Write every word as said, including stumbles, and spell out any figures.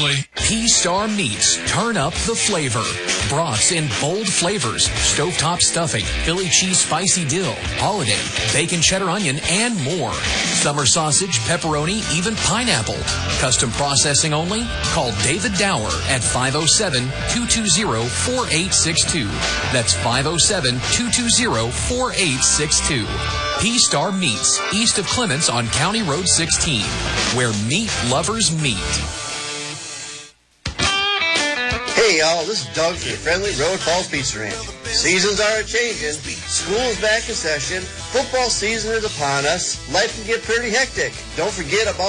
Exactly. P-Star Meats. Turn up the flavor. Brats in bold flavors. Stovetop stuffing, Philly cheese spicy dill, holiday, bacon cheddar onion, and more. Summer sausage, pepperoni, even pineapple. Custom processing only? Call David Dower at five oh seven, two two zero, four eight six two. That's five oh seven, two two zero, four eight six two. P-Star Meats, east of Clements on County Road sixteen, where meat lovers meet. Hey y'all, this is Doug from the Friendly Road Falls Pizza Ranch. Seasons are a-changing, school's back in session, football season is upon us, life can get pretty hectic. Don't forget about